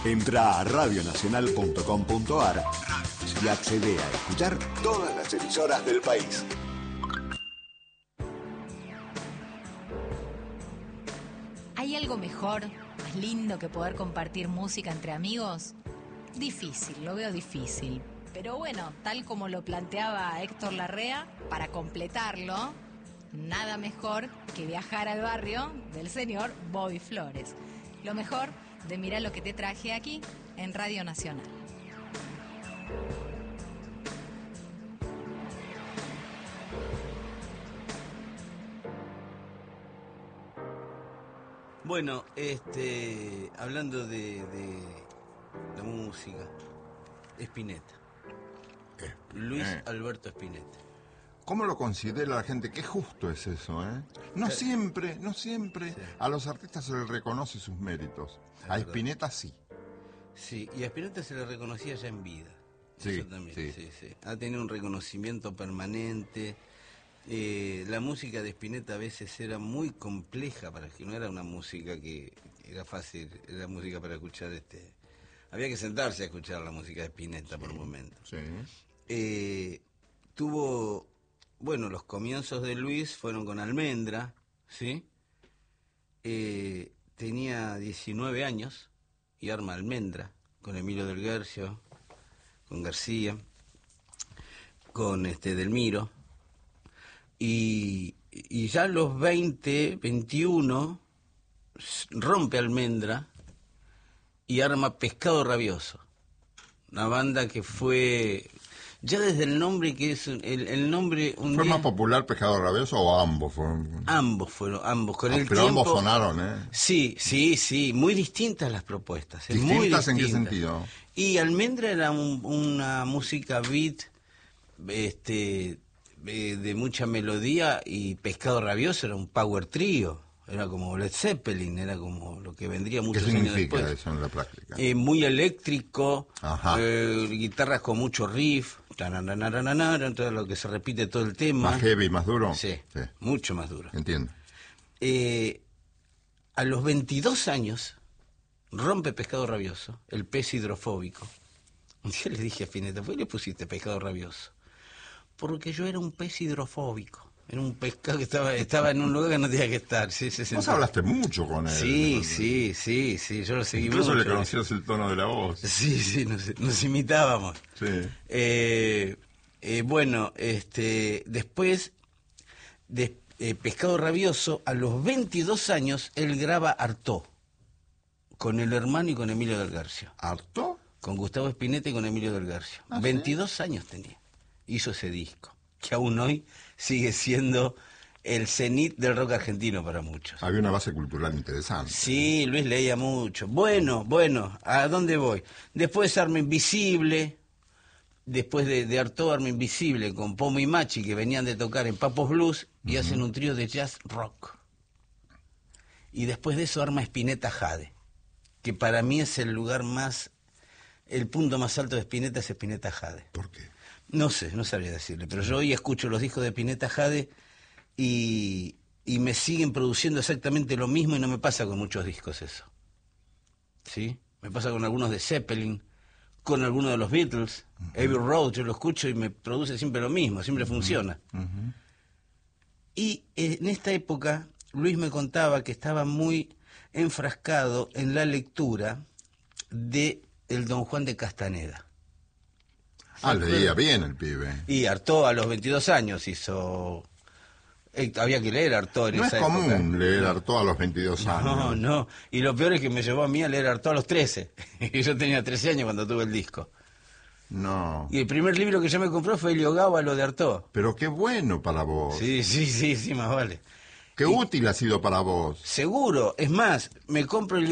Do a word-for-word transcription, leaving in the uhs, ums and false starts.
Entra a radio nacional punto com punto a r y accede a escuchar todas las emisoras del país. ¿Hay algo mejor, más lindo que poder compartir música entre amigos? Difícil, lo veo difícil. Pero bueno, tal como lo planteaba Héctor Larrea, para completarlo, nada mejor que viajar al barrio del señor Bobby Flores. Lo mejor de Mirá lo que te traje aquí en Radio Nacional. Bueno, este, hablando de, de la música, Spinetta. Eh, Luis eh. Alberto Spinetta. ¿Cómo lo considera la gente? Qué justo es eso, ¿eh? No siempre, no siempre Sí. a los artistas se les reconoce sus méritos. Es A verdad. Spinetta sí. Sí, y a Spinetta se le reconocía ya en vida. Sí, Eso también, sí. sí, sí. Ha tenido un reconocimiento permanente. Eh, la música de Spinetta a veces era muy compleja para que no era una música que era fácil, era música para escuchar este. Había que sentarse a escuchar la música de Spinetta por un momento. Sí. Eh, tuvo, bueno, los comienzos de Luis fueron con Almendra, ¿sí? Eh, tenía diecinueve años y arma Almendra, con Emilio del Guercio, con García, con este Delmiro. Y, y ya a los veinte, veintiuno, rompe Almendra y arma Pescado Rabioso. Una banda que fue, ya desde el nombre que es, el, el nombre... Un ¿Fue día, más popular Pescado Rabioso o ambos? Fueron... ambos fueron, ambos, con Ah, el pero tiempo... ambos sonaron, ¿eh? Sí, sí, sí, muy distintas las propuestas. ¿eh? Muy ¿Distintas en qué distintas. sentido? Y Almendra era un- una música beat, este, eh, de mucha melodía, y Pescado Rabioso era un power trío, era como Led Zeppelin, era como lo que vendría ¿Qué muchos años significa después. eso en la práctica? Eh, muy eléctrico, Ajá. eh, guitarras con mucho riff, tananananananan, todo lo que se repite todo el tema. ¿Más heavy, más duro? Sí, Sí, mucho más duro. entiendo. Eh, a los veintidós años rompe Pescado Rabioso, el pez hidrofóbico. Un día le dije a Spinetta, ¿por qué le pusiste Pescado Rabioso? Porque yo era un pez hidrofóbico. Era un pescado que estaba, estaba en un lugar que no tenía que estar. Sí, se Vos sentó. hablaste mucho con él. Sí, sí, sí, sí, yo lo seguí Incluso mucho. le conocías el tono de la voz. Sí, sí, nos, nos imitábamos. Sí. Eh, eh, bueno, este, después de eh, Pescado Rabioso, a los veintidós años, él graba Artó, con el hermano y con Emilio del Guercio. ¿Harto? Con Gustavo Spinetta y con Emilio del Guercio. ¿Ah, sí? veintidós años tenía. Hizo ese disco, que aún hoy sigue siendo el cenit del rock argentino para muchos. Había una base cultural interesante. Sí, Luis leía mucho. Bueno, bueno, ¿a dónde voy? Después Arma Invisible, después de, de Artó, Arma Invisible, con Pomo y Machi, que venían de tocar en Papos Blues, y hacen un trío de jazz rock. Y después de eso arma Spinetta Jade, que para mí es el lugar más, el punto más alto de Spinetta es Spinetta Jade. ¿Por qué? No sé, no sabría decirle, pero yo hoy escucho los discos de Spinetta Jade y, y me siguen produciendo exactamente lo mismo, y no me pasa con muchos discos eso. ¿Sí? Me pasa con algunos de Zeppelin, con algunos de los Beatles, uh-huh. Abbey Road, yo lo escucho y me produce siempre lo mismo, siempre uh-huh. funciona. Uh-huh. Y en esta época, Luis me contaba que estaba muy enfrascado en la lectura de el Don Juan de Castaneda. Ah, leía bien el pibe. Y Artó a los veintidós años hizo... Eh, había que leer Artó en No es esa común época. leer Artó a los veintidós años. No, no. Y lo peor es que me llevó a mí a leer Artó a los trece. Y yo tenía trece años cuando tuve el disco. No. Y el primer libro que yo me compré fue Helio Gábalo de Artó. Pero qué bueno para vos. Sí, sí, sí, sí, más vale. Qué y, útil ha sido para vos. Seguro. Es más, me compro el